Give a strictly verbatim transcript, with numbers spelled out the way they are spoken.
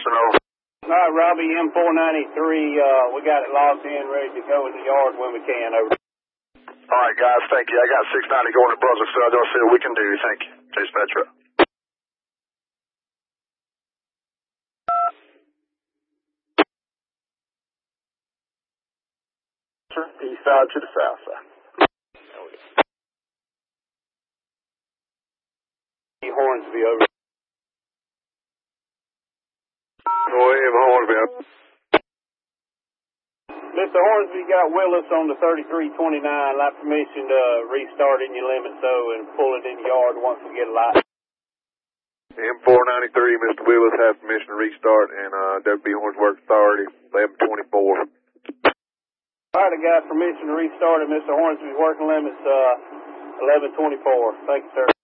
Houston, over. All right, Robbie, M four ninety-three, uh, we got it locked in, ready to go in the yard when we can, over. All right, guys, thank you. I got six ninety going to Brunswick, so I'll see what we can do. Thank you. Chase Metro. East side to the south side. Hornsby, over. Go ahead, Hornsby. Mister Hornsby got Willis on the thirty-three twenty-nine. Like permission to restart in your limit, so, and pull it in the yard once we get a light. M four ninety-three, Mister Willis has permission to restart, and uh, W B Horns Work Authority, eleven twenty-four. All right, I got permission to restart at Mister Hornsby's working limits, uh, eleven twenty-four. Thank you, sir.